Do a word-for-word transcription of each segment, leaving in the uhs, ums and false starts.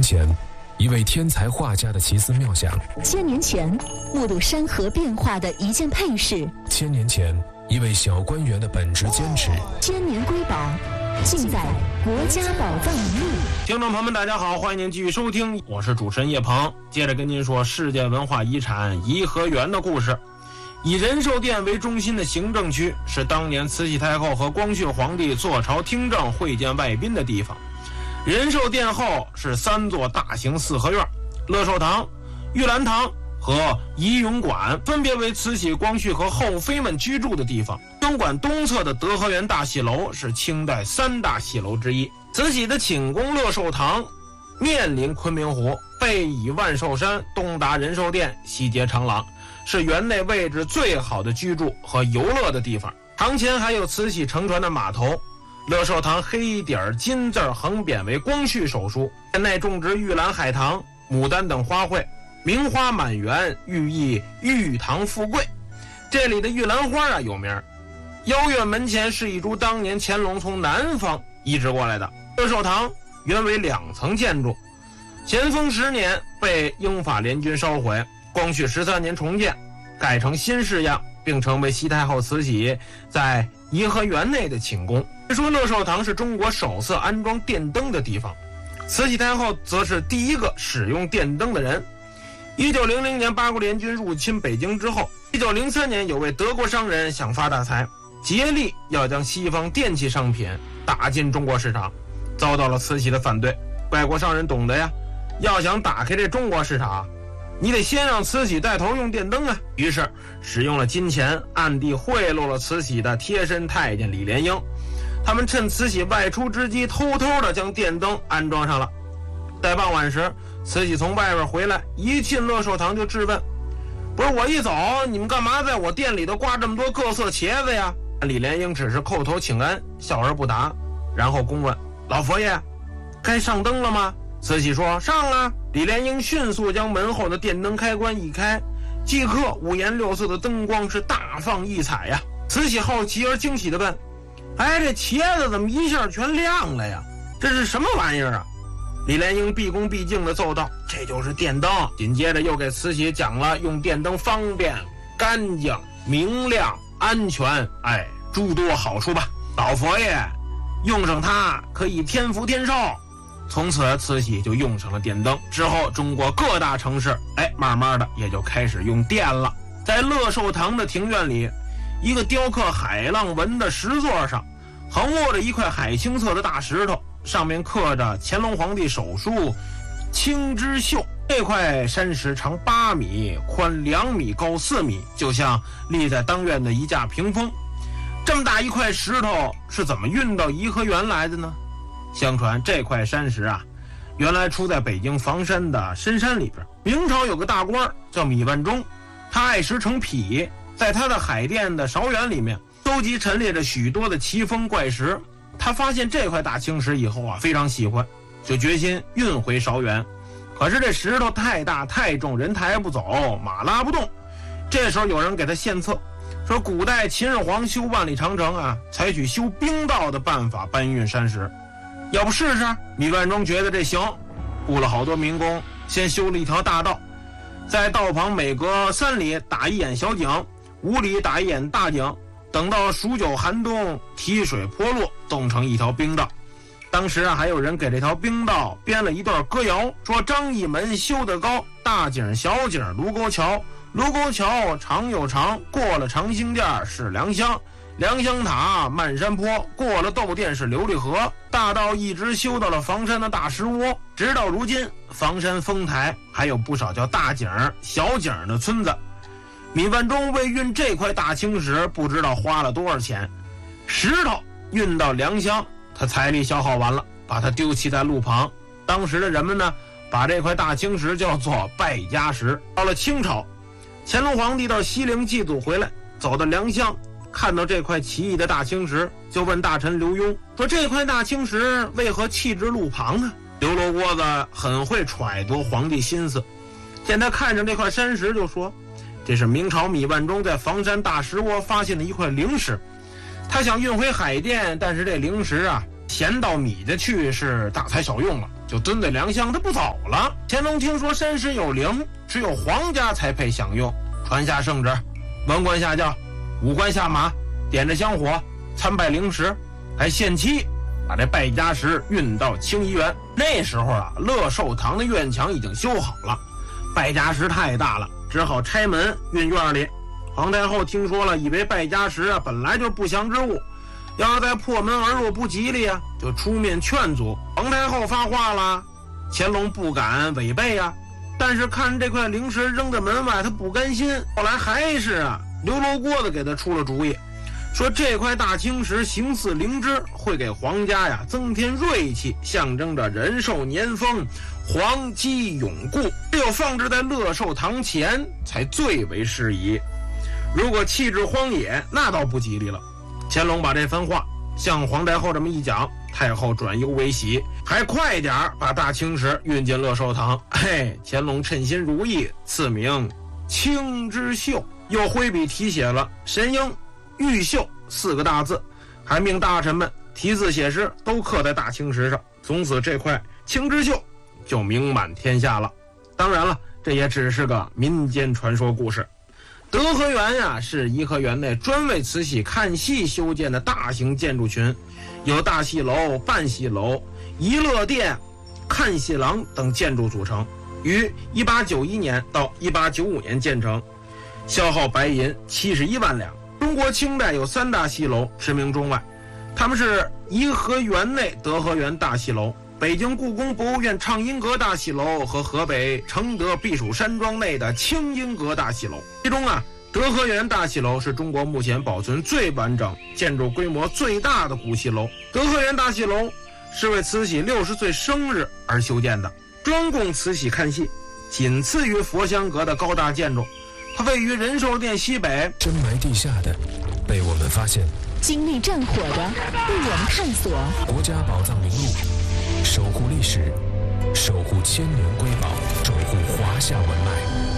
前，一位天才画家的奇思妙想； 千年前，目睹山河变化的一件配饰； 千年前，一位小官员的本职坚持。 千年瑰宝，尽在国家宝藏名录。 听众朋友们，大家好，欢迎您继续收听，我是主持人叶鹏，接着跟您说世界文化遗产颐和园的故事。以仁寿殿为中心的行政区，是当年慈禧太后和光绪皇帝坐朝听政会见外宾的地方。仁寿殿后是三座大型四合院，乐寿堂、玉兰堂和仪容馆分别为慈禧、光绪和后妃们居住的地方。东馆东侧的德和园大戏楼是清代三大戏楼之一。慈禧的寝宫乐寿堂面临昆明湖，背倚万寿山，东达仁寿殿，西接长廊，是园内位置最好的居住和游乐的地方。堂前还有慈禧乘船的码头。乐寿堂黑底儿金字横匾为光绪手书，园内种植玉兰、海棠、牡丹等花卉，名花满园，寓意玉堂富贵。这里的玉兰花啊有名。邀月门前是一株当年乾隆从南方移植过来的。乐寿堂原为两层建筑，咸丰十年被英法联军烧毁，光绪十三年重建，改成新式样，并成为西太后慈禧在颐和园内的寝宫。据说乐寿堂是中国首次安装电灯的地方，慈禧太后则是第一个使用电灯的人。一九零零年八国联军入侵北京之后，一九零三年有位德国商人想发大财，竭力要将西方电器商品打进中国市场，遭到了慈禧的反对。外国商人懂得呀，要想打开这中国市场，你得先让慈禧带头用电灯啊。于是使用了金钱，暗地贿赂了慈禧的贴身太监李莲英。他们趁慈禧外出之机，偷偷地将电灯安装上了。待傍晚时，慈禧从外边回来，一进乐寿堂就质问：不是我一走，你们干嘛在我店里头挂这么多各色茄子呀？李莲英只是叩头请安，笑而不答，然后公问：老佛爷，该上灯了吗？慈禧说：上啊。李莲英迅速将门后的电灯开关一开，即刻五颜六色的灯光是大放异彩呀。慈禧好奇而惊喜地问：哎，这茄子怎么一下全亮了呀？这是什么玩意儿啊？李莲英毕恭毕敬地奏道：这就是电灯。紧接着又给慈禧讲了用电灯方便、干净、明亮、安全，哎，诸多好处吧。老佛爷用上它可以天福天寿。从此慈禧就用上了电灯，之后中国各大城市哎，慢慢的也就开始用电了。在乐寿堂的庭院里，一个雕刻海浪纹的石座上横卧着一块海青色的大石头，上面刻着乾隆皇帝手书青之秀。这块山石长八米，宽两米，高四米，就像立在当院的一架屏风。这么大一块石头是怎么运到颐和园来的呢？相传这块山石啊，原来出在北京房山的深山里边。明朝有个大官叫米万中，他爱石成癖，在他的海淀的韶园里面收集陈列着许多的奇峰怪石。他发现这块大青石以后啊，非常喜欢，就决心运回韶园。可是这石头太大太重，人抬不走，马拉不动。这时候有人给他献策，说古代秦始皇修万里长城啊，采取修冰道的办法搬运山石，要不试试？米万中觉得这行，雇了好多民工，先修了一条大道，在道旁每隔三里打一眼小井，五里打一眼大井，等到数九寒冬，提水坡落，冻成一条冰道。当时啊，还有人给这条冰道编了一段歌谣，说张义门修得高，大井小井卢沟桥，卢沟桥长又长，过了长兴殿是良乡，良乡塔漫山坡，过了窦殿是琉璃河，大道一直修到了房山的大石窝。直到如今，房山丰台还有不少叫大井小井的村子。米万中为运这块大青石不知道花了多少钱，石头运到良乡，他财力消耗完了，把它丢弃在路旁。当时的人们呢，把这块大青石叫做败家石。到了清朝，乾隆皇帝到西陵祭祖回来，走到良乡，看到这块奇异的大青石，就问大臣刘墉说：这块大青石为何弃置路旁啊？刘罗锅子很会揣度皇帝心思，见他看着这块山石就说：这是明朝米万中在房山大石窝发现的一块灵石，他想运回海淀，但是这灵石啊咸到米家去是大材小用了，就就蹲在梁乡，他不走了。乾隆听说山神有灵，只有皇家才配享用，传下圣旨，文官下轿，武官下马，点着香火，参拜灵石，还限期把这败家石运到清怡园。那时候啊，乐寿堂的院墙已经修好了，败家石太大了，只好拆门运院里。皇太后听说了，以为败家石啊本来就不祥之物，要是再破门而入不吉利啊，就出面劝阻。皇太后发话了，乾隆不敢违背啊，但是看这块灵石扔在门外，他不甘心。后来还是啊，刘罗锅子给他出了主意，说这块大青石形似灵芝，会给皇家呀增添锐气，象征着人寿年丰，皇基永固，只有放置在乐寿堂前才最为适宜。如果弃置荒野，那倒不吉利了。乾隆把这番话向皇太后这么一讲，太后转忧为喜，还快点把大青石运进乐寿堂。嘿，乾隆称心如意，赐名青之秀，又挥笔题写了神鹰玉秀四个大字，还命大臣们题字写诗，都刻在大青石上。从此这块青之秀就名满天下了。当然了，这也只是个民间传说故事。德和园呀，是颐和园内专为慈禧看戏修建的大型建筑群，由大戏楼、半戏楼、怡乐殿、看戏廊等建筑组成，于一八九一年到一八九五年建成，消耗白银七十一万两。中国清代有三大戏楼驰名中外，他们是颐和园内德和园大戏楼、北京故宫博物院畅音阁大戏楼和河北承德避暑山庄内的清音阁大戏楼。其中啊，德和园大戏楼是中国目前保存最完整、建筑规模最大的古戏楼。德和园大戏楼是为慈禧六十岁生日而修建的，专供慈禧看戏，仅次于佛香阁的高大建筑。它位于仁寿殿西北， 深埋地下的被我们发现， 经历战火的被我们探索。 国家宝藏名录，守护历史，守护千年瑰宝，守护华夏文脉。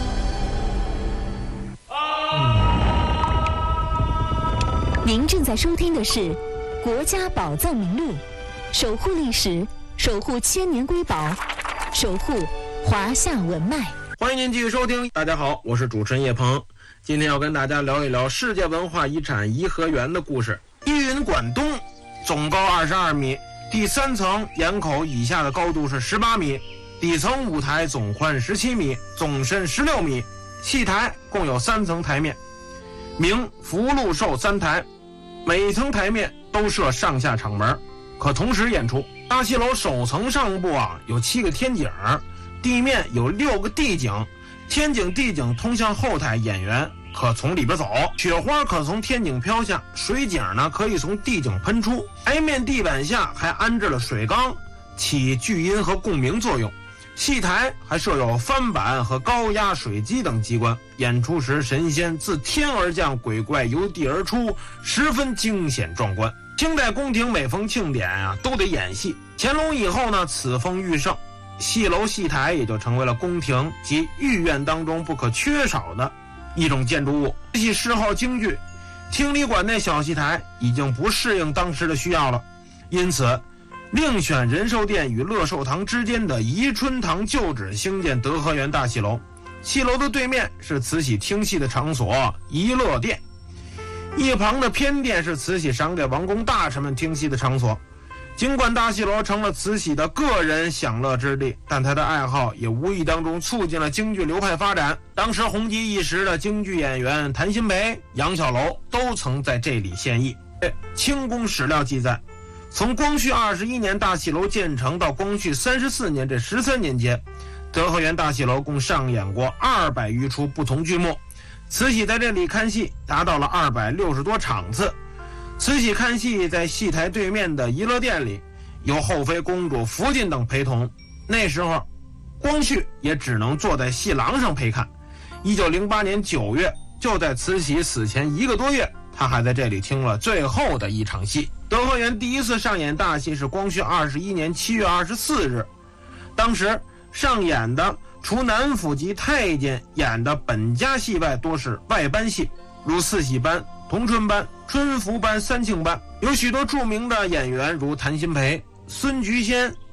您正在收听的是《国家宝藏名录》，守护历史，守护千年瑰宝，守护华夏文脉。 欢迎您继续收听。大家好，我是主持人叶鹏，今天要跟大家聊一聊世界文化遗产颐和园的故事。依云馆东总高二十二米，第三层檐口以下的高度是十八米，底层舞台总宽十七米，总深十六米。戏台共有三层台面，明福禄寿三台，每层台面都设上下场门，可同时演出。大戏楼首层上部啊有七个天井，地面有六个地井，天井地井通向后台，演员可从里边走，雪花可从天井飘下，水井呢可以从地井喷出。台面地板下还安置了水缸，起聚音和共鸣作用。戏台还设有翻板和高压水机等机关，演出时神仙自天而降，鬼怪由地而出，十分惊险壮观。清代宫廷每逢庆典啊都得演戏，乾隆以后呢此风愈盛，戏楼戏台也就成为了宫廷及御苑当中不可缺少的一种建筑物。慈禧嗜好京剧，听礼馆内小戏台已经不适应当时的需要了，因此另选仁寿殿与乐寿堂之间的宜春堂旧址兴建德和园大戏楼。戏楼的对面是慈禧听戏的场所怡乐殿，一旁的偏殿是慈禧赏给王公大臣们听戏的场所。尽管大戏楼成了慈禧的个人享乐之地，但她的爱好也无意当中促进了京剧流派发展。当时红极一时的京剧演员谭鑫培、杨小楼都曾在这里献艺。清宫史料记载，从光绪二十一年大戏楼建成到光绪三十四年这十三年间，德和园大戏楼共上演过二百余出不同剧目。慈禧在这里看戏达到了二百六十多场次。慈禧看戏在戏台对面的怡乐殿里，由后妃公主福晋等陪同。那时候光绪也只能坐在戏廊上陪看。一九零八年九月，就在慈禧死前一个多月，他还在这里听了最后的一场戏。德和园第一次上演大戏是光绪二十一年七月二十四日，当时上演的除南府及太监演的本家戏外，多是外班戏，如四喜班、同春班、春福班、三庆班，有许多著名的演员如谭鑫培、孙菊仙、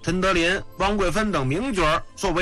陈德林、王桂芬等名角作为